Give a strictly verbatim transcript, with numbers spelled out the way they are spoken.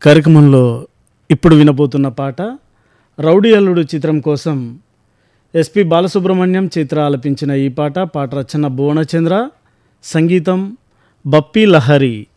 కార్యక్రమంలో ఇప్పుడు వినబోతున్న పాట రౌడీ అల్లుడు చిత్రం కోసం ఎస్పి బాలసుబ్రహ్మణ్యం చిత్ర ఆలపించిన ఈ పాట పాట రచన భువనచంద్ర, సంగీతం బప్పీ లహరి.